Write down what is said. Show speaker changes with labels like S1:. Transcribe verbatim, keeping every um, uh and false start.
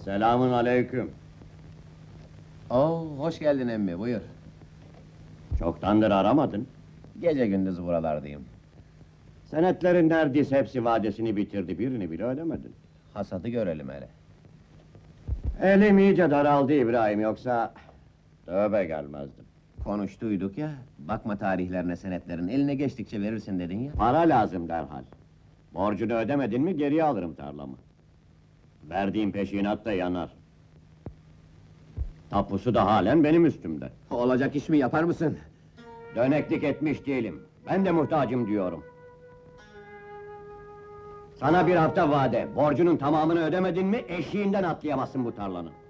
S1: Selamun aleyküm.
S2: Oo, hoş geldin emmi, buyur.
S1: Çoktandır aramadın.
S2: Gece gündüz buralardayım.
S1: Senetlerin neredeyse hepsi vadesini bitirdi, birini bile ödemedin.
S2: Hasadı görelim hele.
S1: Elim iyice daraldı İbrahim, yoksa... tövbe gelmezdim.
S2: Konuştuyduk ya, bakma tarihlerine senetlerin, eline geçtikçe verirsin dedin ya.
S1: Para lazım derhal. Borcunu ödemedin mi geriye alırım tarlamı. Verdiğim peşinat da yanar. Tapusu da halen benim üstümde.
S2: Olacak iş mi yapar mısın?
S1: Döneklik etmiş değilim. Ben de muhtacım diyorum. Sana bir hafta vade. Borcunun tamamını ödemedin mi eşiğinden atlayamazsın bu tarlanın.